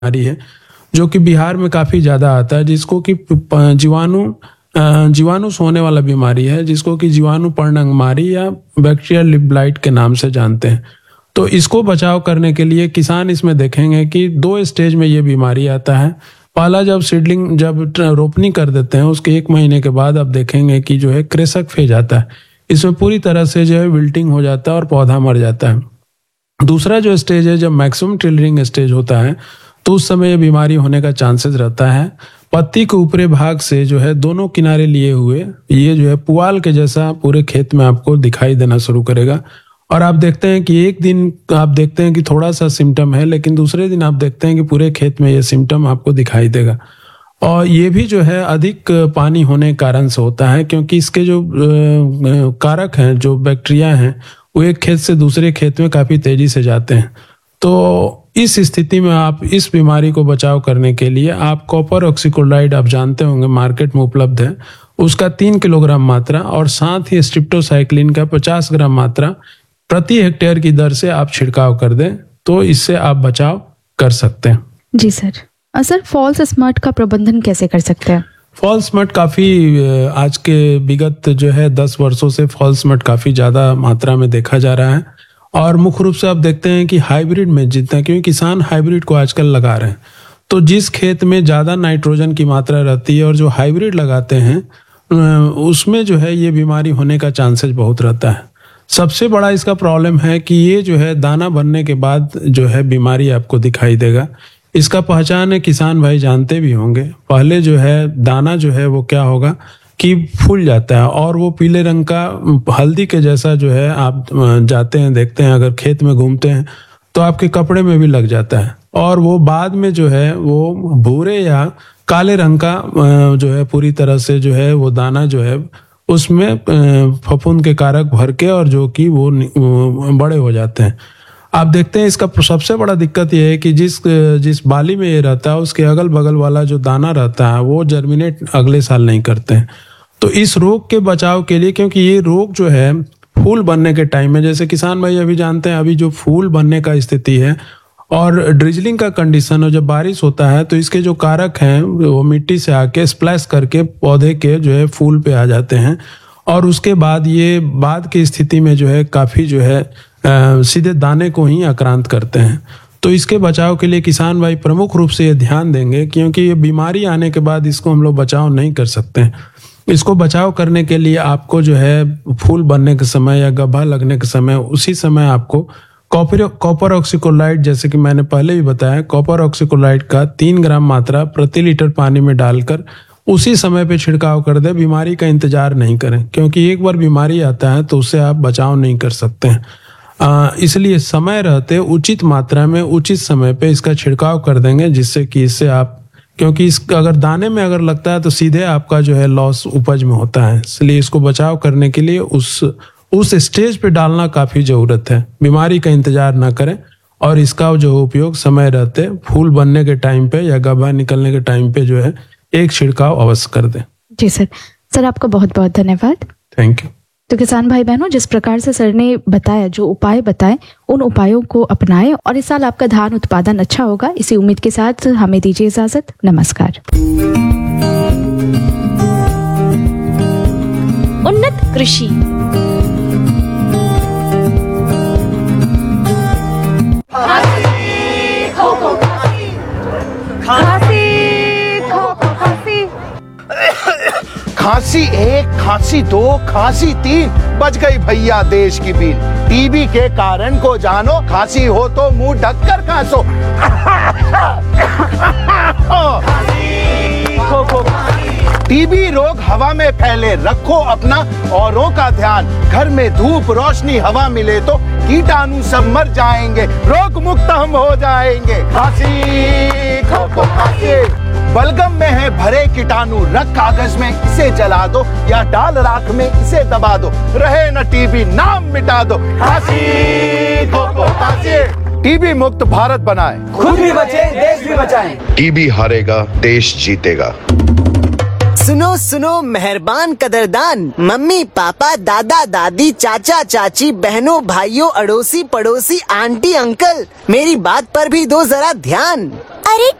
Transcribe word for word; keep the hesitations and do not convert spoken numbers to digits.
बीमारी है जो कि बिहार में काफ़ी ज़्यादा आता है, जिसको कि जीवाणु जीवाणु सोने वाला बीमारी है, जिसको कि जीवाणु पर्णअंगमारी या बैक्टीरियल लिप ब्लाइट के नाम से जानते हैं। तो इसको बचाव करने के लिए किसान इसमें देखेंगे कि दो स्टेज में ये बीमारी आता है। पहला, जब सीडलिंग जब रोपनी कर देते हैं उसके एक महीने के बाद आप देखेंगे कि जो है क्रेसक फेज आता है। इसमें पूरी तरह से जो है विल्टिंग हो जाता है और पौधा मर जाता है। दूसरा जो स्टेज है, जब मैक्सिमम टिलरिंग स्टेज होता है, तो उस समय ये बीमारी होने का चांसेस रहता है। पत्ती के ऊपरी भाग से जो है दोनों किनारे लिए हुए ये जो है पुआल के जैसा पूरे खेत में आपको दिखाई देना शुरू करेगा। और आप देखते हैं कि एक दिन आप देखते हैं कि थोड़ा सा सिम्टम है, लेकिन दूसरे दिन आप देखते हैं कि पूरे खेत में ये सिम्टम आपको दिखाई देगा। और ये भी जो है अधिक पानी होने के कारण से होता है, क्योंकि इसके जो कारक हैं, जो बैक्टीरिया हैं, वो एक खेत से दूसरे खेत में काफ़ी तेजी से जाते हैं। तो इस स्थिति में आप इस बीमारी को बचाव करने के लिए आप कॉपर ऑक्सीक्लोराइड, आप जानते होंगे मार्केट में उपलब्ध है, उसका तीन किलोग्राम मात्रा और साथ ही स्ट्रिप्टोसाइक्लिन का पचास ग्राम मात्रा प्रति हेक्टेयर की दर से आप छिड़काव कर दें, तो इससे आप बचाव कर सकते हैं। जी सर। सर, फॉल्स स्मट का प्रबंधन कैसे कर सकते हैं? फॉल्स स्मट काफ़ी आज के विगत जो है दस वर्षों से फॉल्स स्मट काफ़ी ज़्यादा मात्रा में देखा जा रहा है। और मुख्य रूप से आप देखते हैं कि हाइब्रिड में जितना, क्योंकि किसान हाइब्रिड को आजकल लगा रहे हैं, तो जिस खेत में ज़्यादा नाइट्रोजन की मात्रा रहती है और जो हाइब्रिड लगाते हैं उसमें जो है ये बीमारी होने का चांसेस बहुत रहता है। सबसे बड़ा इसका प्रॉब्लम है कि ये जो है दाना बनने के बाद जो है बीमारी आपको दिखाई देगा। इसका पहचान है, किसान भाई जानते भी होंगे। पहले जो है दाना जो है वो क्या होगा कि फूल जाता है और वो पीले रंग का हल्दी के जैसा जो है, आप जाते हैं देखते हैं, अगर खेत में घूमते हैं तो आपके कपड़े में भी लग जाता है। और वो बाद में जो है वो भूरे या काले रंग का जो है पूरी तरह से जो है वो दाना जो है उसमें फफूंद के कारक भर के और जो कि वो बड़े हो जाते हैं। आप देखते हैं इसका सबसे बड़ा दिक्कत ये है कि जिस जिस बाली में ये रहता है उसके अगल बगल वाला जो दाना रहता है वो जर्मिनेट अगले साल नहीं करते हैं। तो इस रोग के बचाव के लिए, क्योंकि ये रोग जो है फूल बनने के टाइम में, जैसे किसान भाई अभी जानते हैं, अभी जो फूल बनने का स्थिति है और ड्रिजलिंग का कंडीशन, और जब बारिश होता है तो इसके जो कारक हैं वो मिट्टी से आके स्प्लैश करके पौधे के जो है फूल पे आ जाते हैं। और उसके बाद ये बाद की स्थिति में जो है काफ़ी जो है आ, सीधे दाने को ही आक्रांत करते हैं। तो इसके बचाव के लिए किसान भाई प्रमुख रूप से ये ध्यान देंगे, क्योंकि ये बीमारी आने के बाद इसको हम लोग बचाव नहीं कर सकते हैं। इसको बचाव करने के लिए आपको जो है फूल बनने के समय या गड्ढा लगने के समय, उसी समय आपको कॉपर कॉपर ऑक्सीक्लोराइड, जैसे कि मैंने पहले भी बताया, कॉपर ऑक्सीक्लोराइड का तीन ग्राम मात्रा प्रति लीटर पानी में डालकर उसी समय पे छिड़काव कर दे। बीमारी का इंतजार नहीं करें, क्योंकि एक बार बीमारी आता है तो उससे आप बचाव नहीं कर सकते हैं। आ, इसलिए समय रहते उचित मात्रा में उचित समय पे इसका छिड़काव कर देंगे, जिससे कि इससे आप, क्योंकि इस अगर दाने में अगर लगता है तो सीधे आपका जो है लॉस उपज में होता है। इसलिए इसको बचाव करने के लिए उस उस स्टेज पे डालना काफ़ी ज़रूरत है। बीमारी का इंतजार ना करें और इसका जो उपयोग समय रहते फूल बनने के टाइम पे या गड्ढा निकलने के टाइम पे जो है एक छिड़काव अवश्य कर दें। जी सर। सर, आपका बहुत बहुत धन्यवाद। Thank you. तो किसान भाई बहनों, जिस प्रकार से सर ने बताया, जो उपाय बताए, उन उपायों को अपनाएं और इस साल आपका धान उत्पादन अच्छा होगा, इसी उम्मीद के साथ हमें दीजिए इजाजत। नमस्कार। उन्नत कृषि। खांसी एक, खांसी दो, खांसी तीन, बच गई भैया देश की बीन। टीबी के कारण को जानो, खांसी हो तो मुंह ढककर खांसो। टीबी रोग हवा में फैले, रखो अपना औरों का ध्यान। घर में धूप रोशनी हवा मिले तो कीटाणु सब मर जाएंगे, रोग मुक्त हम हो जाएंगे। खांसी खो खो खांसी, बलगम में है भरे कीटाणु, रख कागज में इसे जला दो या डाल राख में इसे दबा दो, रहे न टीबी नाम मिटा दो। खांसी खो खो खांसी। टीबी मुक्त भारत बनाए, खुद भी बचे देश भी बचाएं। टीबी हारेगा देश जीतेगा। सुनो सुनो मेहरबान कदरदान, मम्मी पापा दादा दादी चाचा चाची बहनों भाइयों अड़ोसी पड़ोसी आंटी अंकल, मेरी बात पर भी दो जरा ध्यान। अरे